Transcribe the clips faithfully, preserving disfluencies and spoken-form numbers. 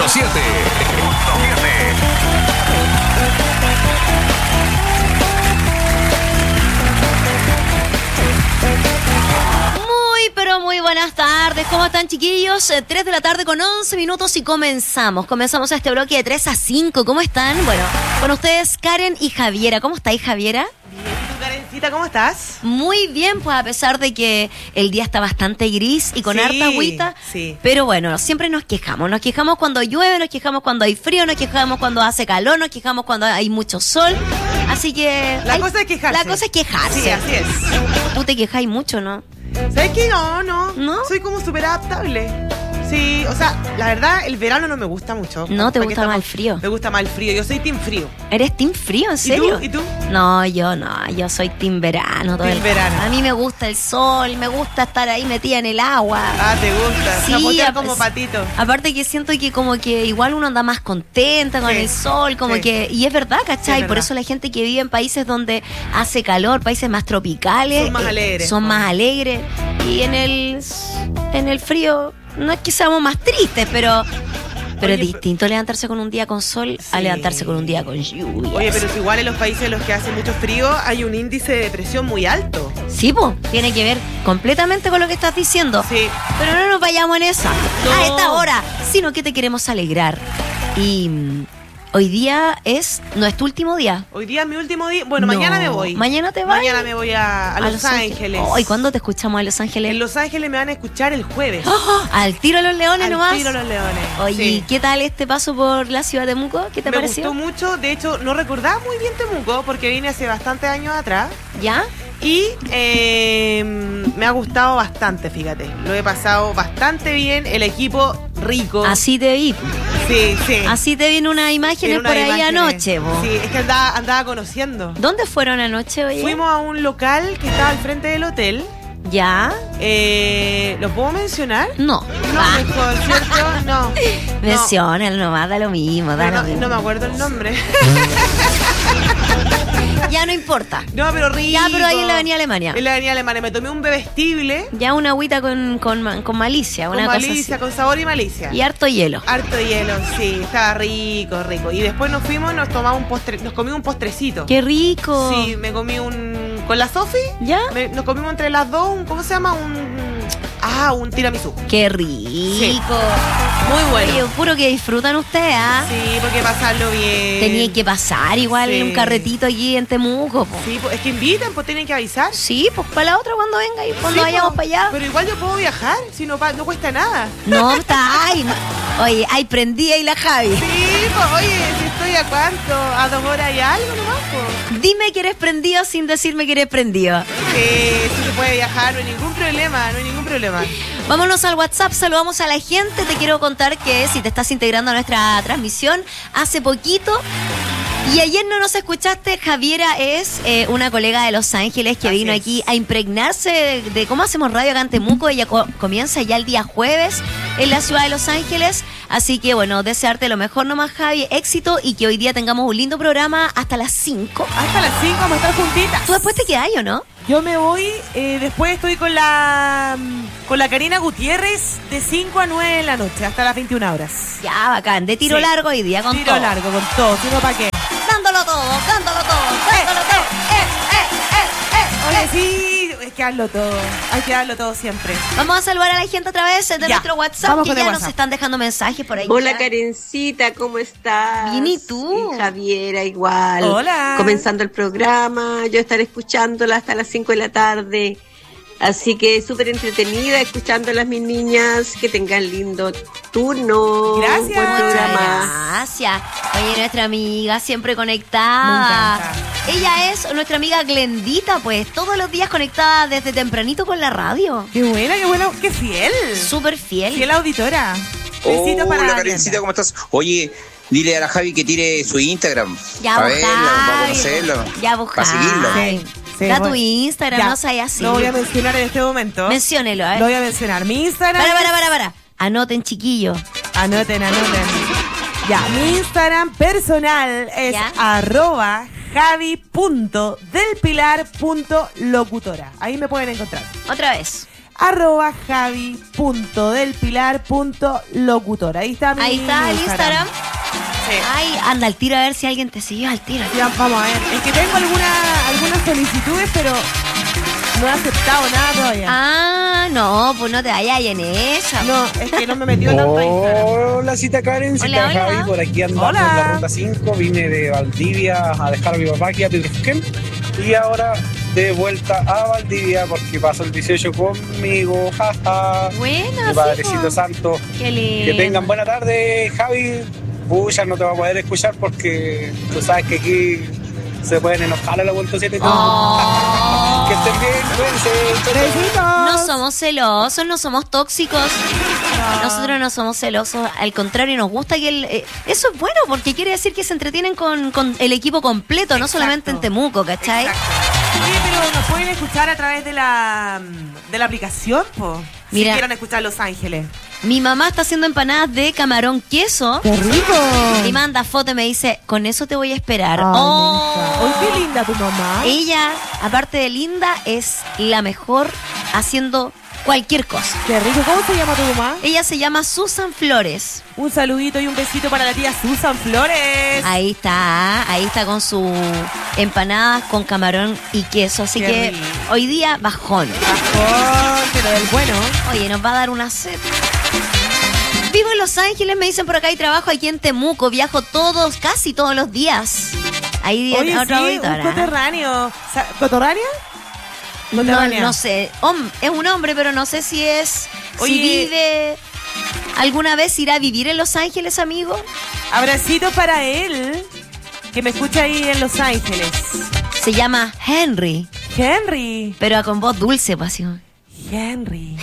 punto siete. Muy, pero muy buenas tardes. ¿Cómo están, chiquillos? Eh, tres de la tarde con once minutos y comenzamos. Comenzamos este bloque de tres a cinco. ¿Cómo están? Bueno, con ustedes Karen y Javiera. ¿Cómo estáis, Javiera? Bien, ¿y tú, Karencita, cómo estás? Muy bien, pues a pesar de que el día está bastante gris y con Sí, harta agüita. sí. Pero bueno, siempre nos quejamos. Nos quejamos cuando llueve, nos quejamos cuando hay frío, nos quejamos cuando hace calor, nos quejamos cuando hay mucho sol. Así que... La hay- cosa es quejarse. La cosa es quejarse. Sí, así es. Tú te quejáis mucho, ¿no? ¿Sabes qué? No, no. ¿No? Soy como súper adaptable. Sí, o sea, la verdad, el verano no me gusta mucho. No, ¿te ¿Para qué gusta más el estamos? frío? Me gusta más el frío. Yo soy team frío. ¿Eres team frío? ¿En ¿Y serio? tú? ¿Y tú? No, yo no, yo soy team verano. Todo Team el- verano. A mí me gusta el sol, me gusta estar ahí metida en el agua. Ah, ¿te gusta? Sí, Zapotear a- como patito. Aparte que siento que como que igual uno anda más contenta con Sí, el sol, como sí. que... Y es verdad, ¿cachai? Sí, es Por verdad. eso la gente que vive en países donde hace calor, países más tropicales... Son más eh, alegres. Son más alegres. Y en el, en el frío, no es que seamos más tristes, pero... Pero Oye, es distinto levantarse con un día con sol a Sí. levantarse con un día con lluvia. Oye, pero es igual en los países en los que hace mucho frío hay un índice de depresión muy alto. Sí, pues, tiene que ver completamente con lo que estás diciendo. Sí. Pero no nos vayamos en esa. No. A esta hora, sino que te queremos alegrar. Y mm, hoy día es, no es tu último día. Hoy día es mi último día. Bueno, No. mañana me voy. ¿Mañana te vas? Mañana me voy a, a Los, Ángeles. ¿Y cuándo te escuchamos a Los Ángeles? En Los Ángeles me van a escuchar el jueves. ¡Oh! Al tiro a los leones Al nomás. tiro a los leones. Oye, Sí. ¿qué tal este paso por la ciudad de Temuco? ¿Qué te Me pareció? gustó mucho, de hecho no recordaba muy bien Temuco porque vine hace bastantes años atrás ¿Ya? y eh, me ha gustado bastante, fíjate, lo he pasado bastante bien, el equipo rico. Así te vi. Sí, sí. Así te vi en unas imágenes Tiene unas por ahí imágenes. anoche, po. Sí, es que andaba, andaba conociendo. ¿Dónde fueron anoche, oye? Fuimos a un local que estaba al frente del hotel. ¿Ya? Eh, ¿Lo puedo mencionar? No. No, Ah. mejor, ¿cierto? No. Menciónalo nomás, da lo mismo, da No, lo no, mismo. no me acuerdo el nombre. Ya no importa. No, pero rico. Ya, pero ahí en la Avenida Alemania. En la Avenida Alemania. Me tomé un bebestible Ya una agüita con, con, con malicia, con una cosa malicia, así. con sabor y malicia. Y harto hielo. Harto hielo, sí. Estaba rico, rico. Y después nos fuimos, nos tomamos un postre, nos comimos un postrecito. ¡Qué rico! Sí, me comí un... Con la Sofi, ¿Ya? me- nos comimos entre las dos un... ¿Cómo se llama? Un... Ah, un tiramisú. ¡Qué rico! Muy bueno. Oye, puro que disfrutan ustedes, ¿ah? Sí, porque pasarlo bien. Tenía que pasar igual Sí. un carretito aquí en Temuco, po. Sí, pues, es que invitan, pues tienen que avisar. Sí, pues para la otra cuando venga y cuando Sí, vayamos pues, para allá. Pero igual yo puedo viajar, si no, pa- no cuesta nada. No, está. Ay, no. Oye, ay, prendí ahí la Javi. Sí, pues oye, si estoy a cuánto, a dos horas y algo nomás, pues. Dime que eres prendido sin decirme que eres prendido. Sí, sí se puede viajar, no hay ningún problema, no hay ningún problema. Vámonos al WhatsApp, saludamos a la gente. Te quiero contar que si te estás integrando a nuestra transmisión, hace poquito y ayer no nos escuchaste, Javiera es eh, una colega de Los Ángeles que Así vino es. aquí a impregnarse de, de cómo hacemos radio acá en Temuco. Ella co- comienza ya el día jueves en la ciudad de Los Ángeles. Así que bueno, desearte lo mejor nomás, Javi, éxito y que hoy día tengamos un lindo programa hasta las cinco. Hasta las cinco vamos a estar juntitas. ¿Tú después te quedas o no? Yo me voy, eh, después estoy con la con la Karina Gutiérrez de cinco a nueve de la noche, hasta las veintiuna horas. Ya, bacán, de tiro Sí. largo hoy día con Tiro todo. largo con todo, si no, ¿para qué? Dándolo todo, dándolo todo, dándolo todo. Eh, eh, eh, eh, Oye, eh. sí, hay que darlo todo, hay que darlo todo siempre. Vamos a saludar a la gente a través de Ya, nuestro WhatsApp, vamos que con el ya nos WhatsApp. están dejando mensajes por ahí. Hola Ya. Karencita, ¿cómo estás? Bien, ¿y tú? Y Javiera igual. Hola. Comenzando el programa, yo estaré escuchándola hasta las cinco de la tarde. Así que súper entretenida escuchándolas mis niñas. Que tengan lindo turno. Gracias. Buen Muchas programa. gracias. Oye, nuestra amiga siempre conectada. Me encanta. Ella es nuestra amiga Glendita, pues, todos los días conectada desde tempranito con la radio. Qué buena, qué buena, qué fiel. Súper fiel. Fiel auditora. Besitos para Hola, Glenda. Karencita, ¿cómo estás? Oye, dile a la Javi que tire su Instagram. Ya, para vos, verlo, para Javi. conocerlo. Ya, vos, Para seguirlo. Javi. Sí, sí, Da voy. tu Instagram, Ya, no seas así. Lo voy a mencionar en este momento. Menciónelo, a ver. Lo voy a mencionar. Mi Instagram. Para, para, para, para. Anoten, chiquillo. Anoten, anoten. Ya, mi Instagram personal es ¿Ya? arroba javi punto del pilar punto locutora. Ahí me pueden encontrar. Otra vez. arroba javi punto del pilar punto locutor. Ahí está mi Ahí está el Instagram. Sí. Ay, anda al tiro a ver si alguien te siguió al tiro. Ya, vamos a ver. Es que tengo alguna, algunas solicitudes, pero no he aceptado nada todavía. Ah, no, pues no te vayas en esa. No, es que no me metió tanto a Instagram. Hola, cita Karen, cita Hola, hola. Javi, por aquí andamos Hola. en la ruta cinco, vine de Valdivia a dejar a mi papá aquí a Petrusquén y ahora de vuelta a Valdivia porque pasó el dieciocho conmigo, jaja. Buena, Mi Padrecito sí, Santo. qué lindo. Que tengan buena tarde, Javi. Pucha, no te va a poder escuchar porque tú sabes que aquí se pueden enojar a la vuelta siete. Oh. Que estén bien, cuídense. Chau, chau. Besitos. No somos celosos, no somos tóxicos. Nosotros no somos celosos, al contrario, nos gusta que el, eh, eso es bueno porque quiere decir que se entretienen con, con el equipo completo, no Exacto. solamente en Temuco, ¿cachai? Exacto. Oye, pero nos pueden escuchar a través de la de la aplicación, po. Mira. Si quieren escuchar Los Ángeles. Mi mamá está haciendo empanadas de camarón queso ¡Qué rico! y manda foto y me dice, con eso te voy a esperar. Ay, Oh. Melissa. Oye, qué linda tu mamá. Ella, aparte de linda, es la mejor haciendo cualquier cosa. Qué rico. ¿Cómo se llama tu mamá? Ella se llama Susan Flores. Un saludito y un besito para la tía Susan Flores. Ahí está, ahí está con su empanadas con camarón y queso. Así Qué que rico. hoy día bajón. Bajón, pero del bueno. Oye, nos va a dar una sed. Vivo en Los Ángeles, me dicen por acá, y trabajo aquí en Temuco. Viajo todos, casi todos los días. Ahí Oye, otra sí, auditora. un coterráneo. Sa- ¿Coterránea? No, Coterránea. no sé. Hom- es un hombre, pero no sé si es. Oye. Si vive. ¿Alguna vez irá a vivir en Los Ángeles, amigo? Abracito para él, que me escucha ahí en Los Ángeles. Se llama Henry, Henry. pero con voz dulce, pasión. Henry.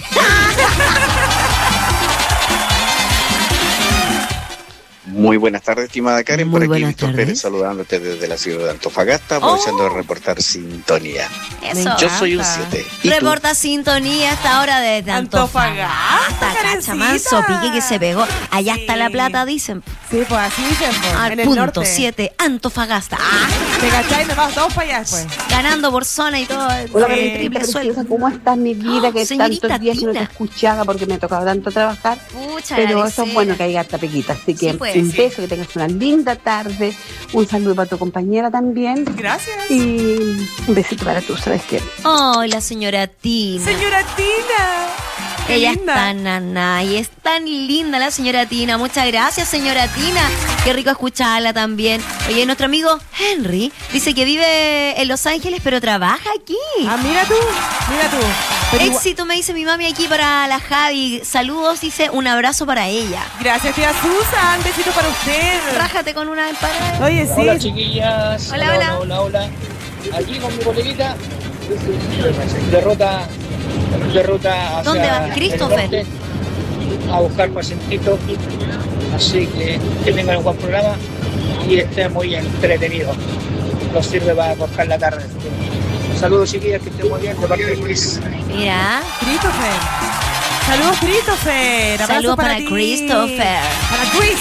Muy buenas tardes, estimada Karen. Muy Por aquí buenas Víctor tardes. Pérez saludándote desde la ciudad de Antofagasta, aprovechando Oh. de reportar sintonía. Eso. Yo soy un encanta. siete. ¿Y tú? Reporta sintonía a esta hora de Antofagasta, Antofagasta. Karencita. Cacha, manso, pique que se pegó. Allá Sí. está la plata, dicen. Sí, pues así dicen, pues, Al en el punto norte. siete, Antofagasta. Ah, ¿Te cachai? Nos vamos todos para allá después. ganando por zona y todo. Hola, eh, Carlita triple sueldo. preciosa, ¿cómo estás, mi vida? Que Señorita tantos días que no te Tina. escuchaba porque me ha tocado tanto trabajar. Pucha, Pero la eso es lecera. bueno que haya harta pequita. Así que Sí, pues, un sí. beso, que tengas una linda tarde. Un saludo para tu compañera también. Gracias. Y un besito para tú, ¿sabes qué? Oh, la señora Tina. Señora Tina. Qué Ella linda. es tan nana y es tan linda la señora Tina. Muchas gracias, señora Tina. Qué rico escucharla también. Oye, nuestro amigo Henry dice que vive en Los Ángeles, pero trabaja aquí. Ah, mira tú, mira tú. Pero igual- Éxito, me dice mi mami aquí para la Javi. Saludos, dice un abrazo para ella. Gracias, tía Susan. Besito para usted. Rájate con una empanada. Oye, sí. Hola chiquillas, Hola, hola. hola, hola. Aquí con mi coleguita de ruta, de ruta hacia ¿Dónde va? el Christopher. norte, a buscar pacientitos, así que que tengan un buen programa y esté muy entretenido. Nos sirve para cortar la tarde. Saludos chiquillas, que estén muy bien, de parte de Chris. Mira. Christopher. Saludos, Christopher. Abrazo Saludos para ti. Christopher. Para Chris.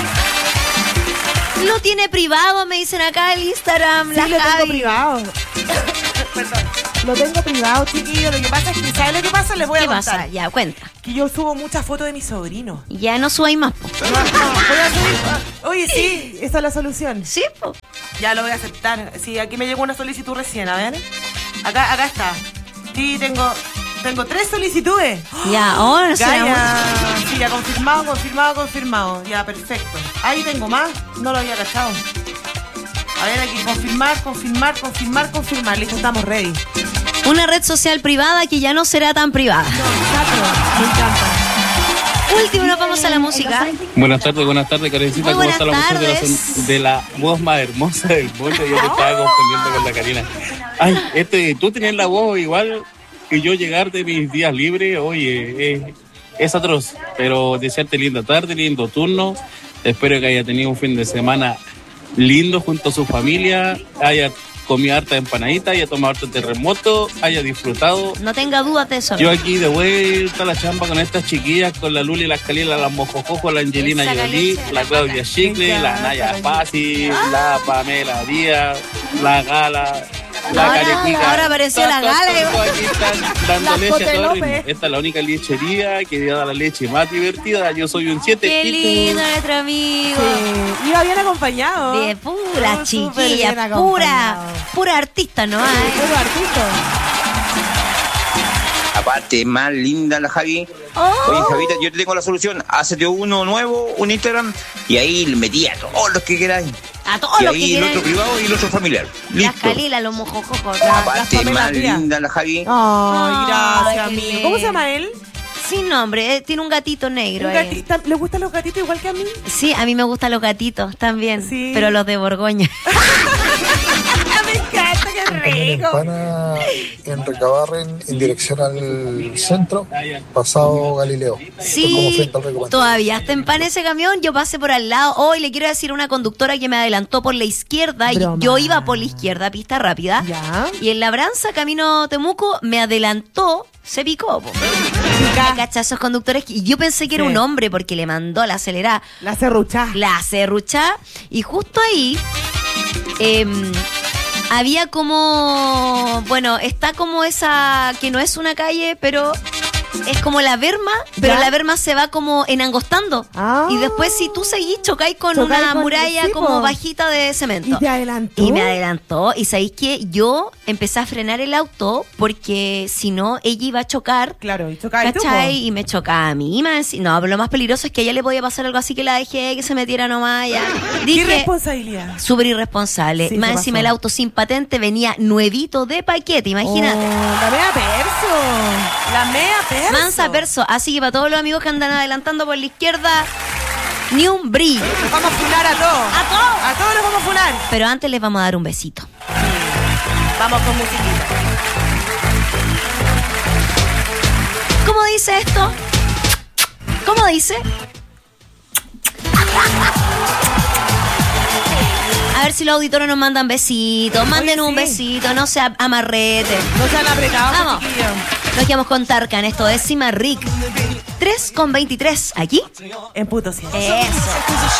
Lo tiene privado, me dicen acá el Instagram. Sí, la lo tengo Javi. privado. Perdón. Lo tengo privado, chiquillo. Lo que pasa es que, ¿sabes lo que pasa? Les voy a ¿Qué contar. pasa? Ya, cuenta. Que yo subo muchas fotos de mi sobrino. Ya no subáis más, po. No, no, voy a subir. Oye, sí, esa es la solución. Sí, po. Ya lo voy a aceptar. Sí, aquí me llegó una solicitud recién, a ver. Acá, acá está. Sí, tengo, tengo tres solicitudes. Ya, ahora será Gaya. Sí, ya confirmado, confirmado, confirmado. Ya, perfecto. Ahí tengo más. No lo había cachado. A ver, aquí confirmar, confirmar, confirmar, confirmar. Listo, estamos ready. una red social privada que ya no será tan privada. Me encanta. Último, nos vamos a la música. Buenas tardes, buenas tardes, Karencita. Muy ¿Cómo está la buenas mujer de la, tardes. son- de la voz más hermosa del mundo? Yo te estaba confundiendo con la Karina. Ay, este, tú tenías la voz igual que yo llegar de mis días libres. Oye, eh, es atroz. Pero desearte linda tarde, lindo turno. Espero que haya tenido un fin de semana lindo junto a su familia. Haya comido harta empanadita, haya tomado harta terremoto, haya disfrutado. No tenga dudas de eso. Yo aquí de vuelta a la chamba con estas chiquillas, con la Luli, la Calila, la Mojojojo, la Angelina Esa Jolie, Galicia, la Claudia Chicle, la Naya Fácil, la Pamela Díaz, la Gala, La Ahora- caretica. ahora apareció la Todos, gala, todos, todos aquí están dando La leche a todo Cotelope. ritmo. Esta es la única lechería que da la leche más divertida. Yo soy un siete. Qué lindo nuestro amigo. Sí, iba bien acompañado. De pura Oh, súper chiquilla, bien pura, acompañado. pura artista, ¿no? Sí, Ay. puro artista. Aparte, más linda la Javi. Oh. Oye, Javita, yo te tengo la solución. Hazte uno nuevo, un Instagram, y ahí le metí a todos los que queráis. A todos Y los que ahí el quieren. otro privado y el otro familiar. Las Listo. calilas, los mojococos. Aparte, Pamela más Tía. linda la Javi. Ay, gracias, Ay, qué amigo. ¿Cómo se llama él? Sin nombre, eh, tiene un gatito negro Un ahí. gatito. ¿Le gustan los gatitos igual que a mí? Sí, a mí me gustan los gatitos también, Sí. pero los de Borgoña. Me encanta, qué rico. Campana en Recabarren en dirección al centro, pasado Galileo. Esto es como Sí, frente al Recopán. todavía está en pan ese camión. Yo pasé por al lado. Hoy le quiero decir a una conductora que me adelantó por la izquierda. Y Broma. yo iba por la izquierda, pista rápida. Ya. Y en Labranza, camino Temuco, me adelantó. Se picó, po. Pica. ¿Cachai? Esos conductores. que- Y yo pensé que era Sí. un hombre porque le mandó la acelerada. La serrucha. La serruchá. Y justo ahí. em, había como. Bueno, está como esa. Que no es una calle, pero. Es como la berma, pero ¿Ya? la berma se va como enangostando. Ah. Y después, si tú seguís, chocáis con Chocáis una con- muralla sí, como po. bajita de cemento. ¿Y te adelantó? Y me adelantó. Y sabéis que yo empecé a frenar el auto porque si no, ella iba a chocar. Claro, y chocaba y tú, ¿Cachai? po. Y me chocaba a mí. Me decía- no, pero lo más peligroso es que a ella le podía pasar algo así que la dejé que se metiera nomás. Ya. Qué Dije, irresponsabilidad. súper irresponsable. Sí, Más se encima pasó. el auto sin patente venía nuevito de paquete, imagínate. Oh, la mea perso. La mea perso. Mansa perso. Así que para todos los amigos que andan adelantando por la izquierda, ni un brillo. Los vamos a funar a todos. ¡A todos! A todos los vamos a funar. Pero antes les vamos a dar un besito. Vamos con musiquita. ¿Cómo dice esto? ¿Cómo dice? A ver si los auditores nos mandan besitos. Manden Oye, un sí. besito, no se amarrete. No se han apretado, Vamos. chiquillos. Nos quedamos con Tarkan. Esto es Cima Rick. tres con veintitrés. ¿Aquí? En puto cielo. Eso.